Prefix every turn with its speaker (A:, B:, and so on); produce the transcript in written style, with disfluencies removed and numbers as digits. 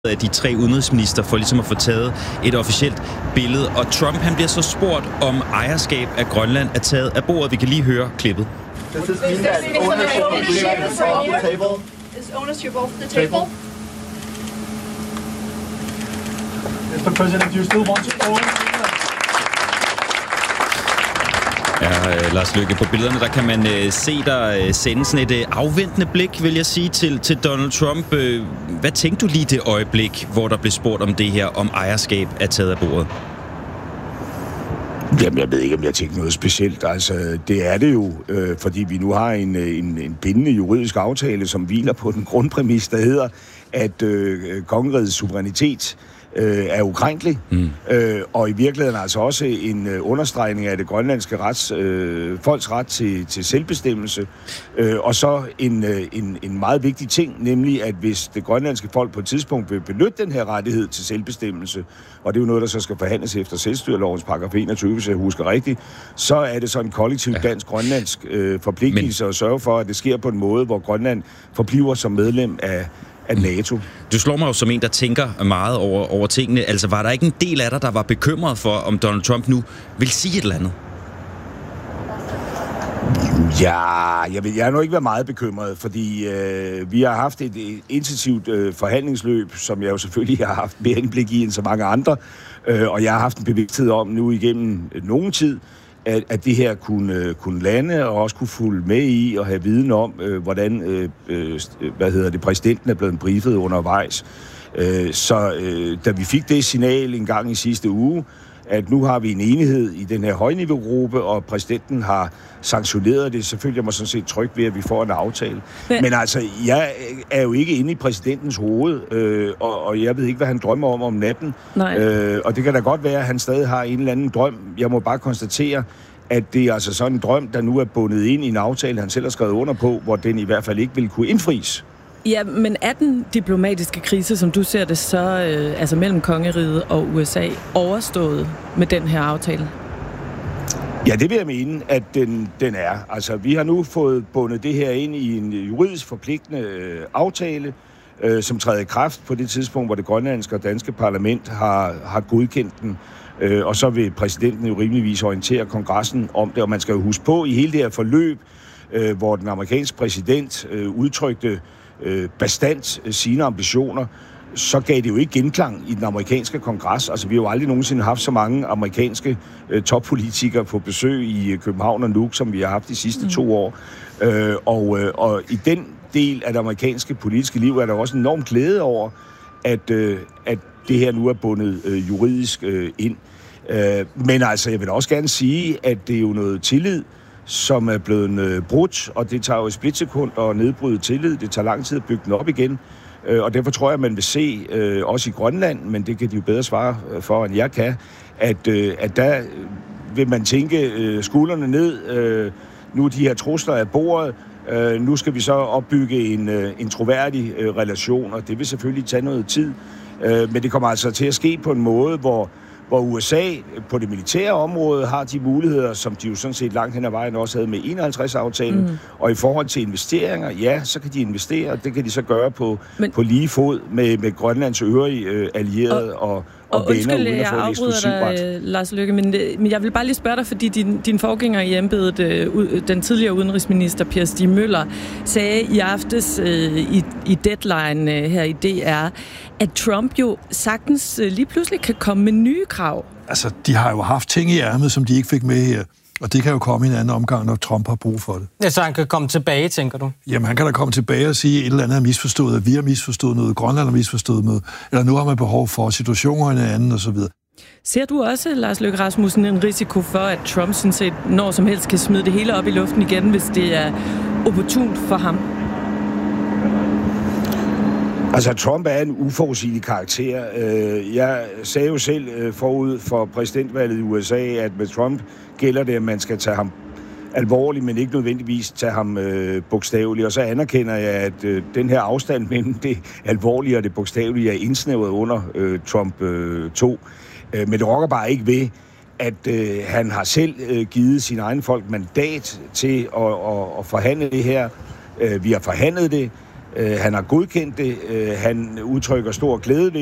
A: af de tre udenrigsminister for ligesom at få taget et officielt billede. Og Trump, han bliver så spurgt, om ejerskab af Grønland er taget af bordet. Vi kan lige høre klippet.
B: Does this mean that ownership is off the table?
C: Is ownership off the table?
B: Mr. President, do you still want to own?
A: Ja, Lars Løkke, på billederne, der kan man se dig sende sådan et afventende blik, vil jeg sige, til Donald Trump. Hvad tænkte du lige det øjeblik, hvor der blev spurgt om det her, om ejerskab er taget af bordet?
D: Jamen, jeg ved ikke, om jeg tænkte noget specielt. Altså, det er det jo, fordi vi nu har en bindende juridisk aftale, som hviler på den grundpræmis, der hedder, at kongerigets suverænitet er ukrænkelig, og i virkeligheden altså også en understregning af det grønlandske folks ret til selvbestemmelse, og så en meget vigtig ting, nemlig at hvis det grønlandske folk på et tidspunkt vil benytte den her rettighed til selvbestemmelse, og det er jo noget, der så skal forhandles efter selvstyrelovens paragraf 21, hvis jeg husker rigtigt, så er det så en kollektiv dansk-grønlandsk forpligtelse at sørge for, at det sker på en måde, hvor Grønland forbliver som medlem af NATO.
A: Du slår mig jo som en, der tænker meget over tingene. Altså, var der ikke en del af dig, der var bekymret for, om Donald Trump nu vil sige et eller andet?
D: Ja, jeg har nu ikke været meget bekymret, fordi vi har haft et intensivt forhandlingsløb, som jeg jo selvfølgelig har haft mere indblik i end så mange andre, og jeg har haft en bevidsthed om nu igennem nogen tid, at det her kunne lande og også kunne fulge med i og have viden om, hvordan præsidenten er blevet briefet undervejs. Så da vi fik det signal en gang i sidste uge, at nu har vi en enighed i den her højniveaugruppe, og præsidenten har sanktioneret det, så føler jeg mig sådan set tryg ved, at vi får en aftale. Men altså, jeg er jo ikke inde i præsidentens hoved, og jeg ved ikke, hvad han drømmer om natten. Og det kan da godt være, at han stadig har en eller anden drøm. Jeg må bare konstatere, at det er altså sådan en drøm, der nu er bundet ind i en aftale, han selv har skrevet under på, hvor den i hvert fald ikke vil kunne indfries.
E: Ja, men er den diplomatiske krise, som du ser det, så altså mellem kongeriget og USA, overstået med den her aftale?
D: Ja, det vil jeg mene, at den er. Altså, vi har nu fået bundet det her ind i en juridisk forpligtende aftale, som træder i kraft på det tidspunkt, hvor det grønlandske og danske parlament har godkendt den. Og så vil præsidenten jo rimeligvis orientere kongressen om det, og man skal jo huske på i hele det her forløb, hvor den amerikanske præsident udtrykte bastant sine ambitioner, så gav det jo ikke genklang i den amerikanske kongres. Altså, vi har jo aldrig nogensinde haft så mange amerikanske toppolitikere på besøg i København og Nuuk, som vi har haft de sidste 2 år. Og i den del af det amerikanske politiske liv er der også en enorm glæde over, at det her nu er bundet juridisk ind. Men altså, jeg vil også gerne sige, at det er jo noget tillid, som er blevet brudt, og det tager jo et splitsekund at nedbryde tillid. Det tager lang tid at bygge den op igen, og derfor tror jeg, at man vil se, også i Grønland, men det kan de jo bedre svare for, end jeg kan, at der vil man tænke skuldrene ned, nu de her trusler af bordet, nu skal vi så opbygge en troværdig relation, og det vil selvfølgelig tage noget tid, men det kommer altså til at ske på en måde, hvor USA på det militære område har de muligheder, som de jo sådan set langt hen ad vejen også havde med 51-aftalen. Og i forhold til investeringer, ja, så kan de investere, og det kan de så gøre på lige fod med Grønlands øvrige allierede og venner, uden at få en eksklusiv ret.
E: Lars Løkke, men jeg vil bare lige spørge dig, fordi din forgænger i embedet, den tidligere udenrigsminister Per Stig Møller, sagde i aftes i Deadline her i DR, at Trump jo sagtens lige pludselig kan komme med nye krav.
F: Altså, de har jo haft ting i ærmet, som de ikke fik med her. Og det kan jo komme i en anden omgang, når Trump har brug for det.
G: Ja, så han kan komme tilbage, tænker du?
F: Jamen, han kan da komme tilbage og sige, at et eller andet er misforstået, at vi har misforstået noget, Grønland har misforstået noget, eller nu har man behov for situationer i en anden, osv.
E: Ser du også, Lars Løkke Rasmussen, en risiko for, at Trump sådan set når som helst kan smide det hele op i luften igen, hvis det er opportunt for ham?
D: Altså, Trump er en uforudsigelig karakter. Jeg sagde jo selv forud for præsidentvalget i USA, at med Trump gælder det, at man skal tage ham alvorligt, men ikke nødvendigvis tage ham bogstaveligt. Og så anerkender jeg, at den her afstand mellem det alvorlige og det bogstavelige er indsnævret under Trump 2. Men det rokker bare ikke ved, at han har selv givet sine egne folk mandat til at forhandle det her. Vi har forhandlet det. Han har godkendt det. Han udtrykker stor glæde ved